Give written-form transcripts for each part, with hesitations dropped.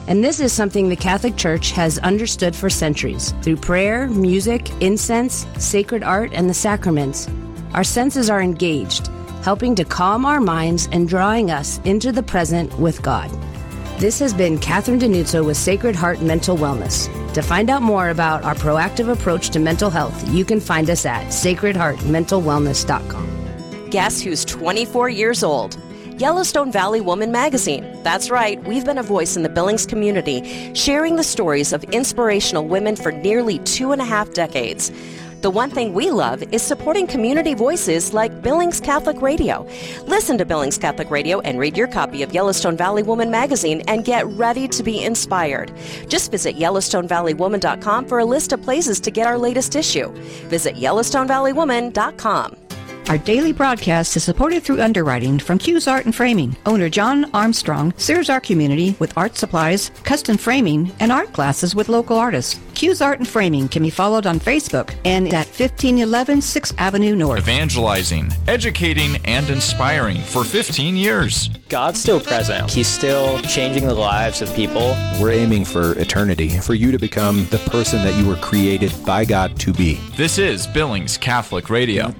And this is something the Catholic Church has understood for centuries. Through prayer, music, incense, sacred art, and the sacraments, our senses are engaged, helping to calm our minds and drawing us into the present with God. This has been Catherine Denuzzo with Sacred Heart Mental Wellness. To find out more about our proactive approach to mental health, you can find us at sacredheartmentalwellness.com. Guess who's 24 years old? Yellowstone Valley Woman Magazine. That's right, we've been a voice in the Billings community, sharing the stories of inspirational women for nearly 2.5 decades. The one thing we love is supporting community voices like Billings Catholic Radio. Listen to Billings Catholic Radio and read your copy of Yellowstone Valley Woman Magazine and get ready to be inspired. Just visit YellowstoneValleyWoman.com for a list of places to get our latest issue. Visit YellowstoneValleyWoman.com. Our daily broadcast is supported through underwriting from Q's Art and Framing. Owner John Armstrong serves our community with art supplies, custom framing, and art classes with local artists. Q's Art and Framing can be followed on Facebook and at 1511 6th Avenue North. Evangelizing, educating, and inspiring for 15 years. God's still present. He's still changing the lives of people. We're aiming for eternity, for you to become the person that you were created by God to be. This is Billings Catholic Radio.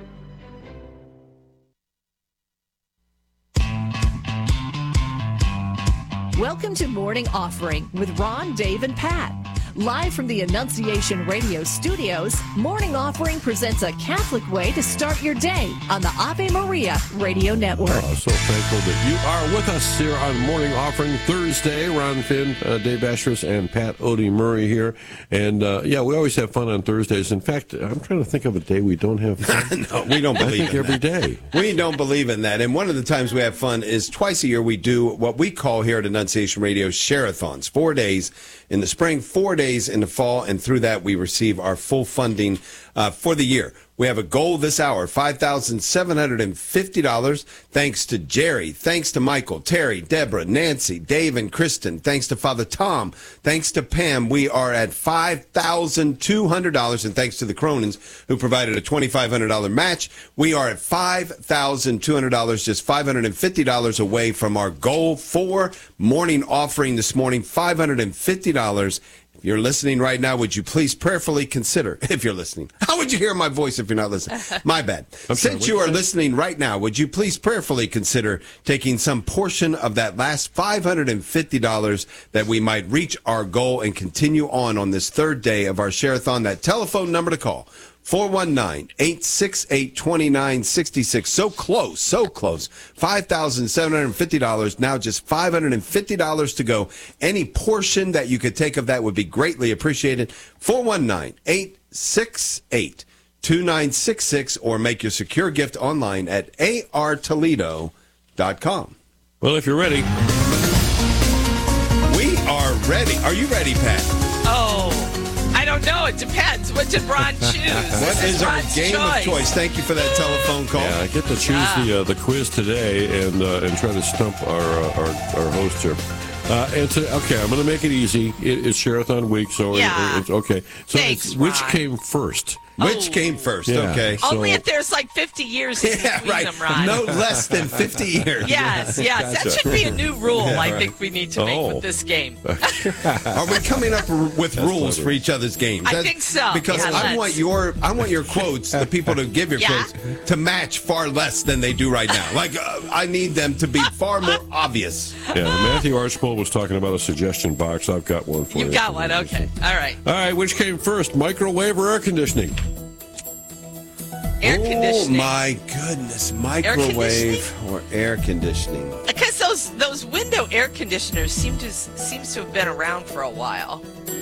Welcome to Morning Offering with Ron, Dave, and Pat. Live from the Annunciation Radio studios, Morning Offering presents a Catholic way to start your day on the Ave Maria Radio Network. So thankful that you are with us here on Morning Offering Thursday. Ron Finn, Dave Asheris, and Pat Odie Murray here. And, we always have fun on Thursdays. In fact, I'm trying to think of a day we don't have fun. No, we don't believe in every that. day. We don't believe in that. And one of the times we have fun is twice a year we do what we call here at Annunciation Radio Share-a-thons. 4 days in the spring, 4 days in the fall, and through that we receive our full funding for the year. We have a goal this hour, $5,750. Thanks to Jerry. Thanks to Michael, Terry, Deborah, Nancy, Dave, and Kristen. Thanks to Father Tom. Thanks to Pam. We are at $5,200. And thanks to the Cronins, who provided a $2,500 match. We are at $5,200, just $550 away from our goal for morning offering this morning, $550. If you're listening right now, would you please prayerfully consider, if you're listening, how would you hear my voice if you're not listening? My bad. Since you are listening right now, would you please prayerfully consider taking some portion of that last $550 that we might reach our goal and continue on this third day of our Share-a-thon? That telephone number to call, 419-868-2966. So close, so close. $5,750. Now just $550 to go. Any portion that you could take of that would be greatly appreciated. 419-868-2966, or make your secure gift online at artoledo.com. Well, if you're ready. We are ready. Are you ready, Pat? Oh, I don't know. It depends. What did Ron choose? What is our game of choice? Thank you for that telephone call. Yeah, I get to choose the quiz today and try to stump our host here. Okay, I'm going to make it easy. It's Share-a-thon week, so it's okay. So Thanks, which Ron. came first? Which came first? Yeah. Okay. Only if there's like 50 years in between them, Ron. No less than 50 years. Yes. Gotcha. That should be a new rule I think we need to make Oh. with this game. Are we coming up with rules for each other's games? I think so. Because Yeah, I want your quotes, the people to give your Yeah. quotes, to match far less than they do right now. Like I need them to be far more obvious. Yeah, Matthew Archibald was talking about a suggestion box. I've got one for you. You've got one. Okay. All right. All right, which came first, microwave or air conditioning? Air conditioning. Oh my goodness, microwave or air conditioning? Because those window air conditioners seems to have been around for a while.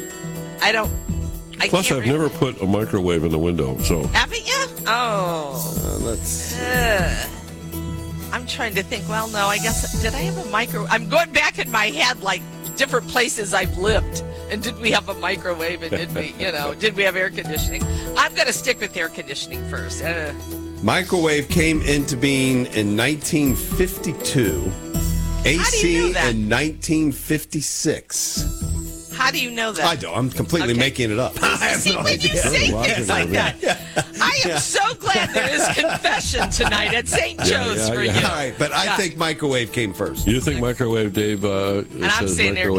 Plus, I've never put a microwave in the window, so. Haven't you? Oh. Let's. I'm trying to think. Well, no, I guess, did I have a microwave? I'm going back in my head, like, different places I've lived. And did we have a microwave? And did we have air conditioning? I'm going to stick with air conditioning first. Microwave came into being in 1952. AC in 1956. How do you know that? I don't. I'm completely making it up. I have no when idea. you say things like that, I am so glad there is confession tonight at St. Joe's for you. All right, but I think microwave came first. You think microwave, Dave? And I'm saying air